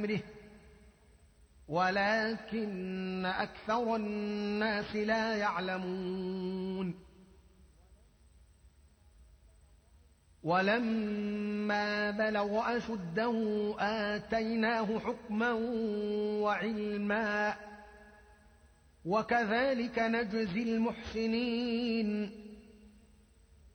أمره ولكن أكثر الناس لا يعلمون. ولما بلغ أشده آتيناه حكما وعلما وكذلك نجزي المحسنين.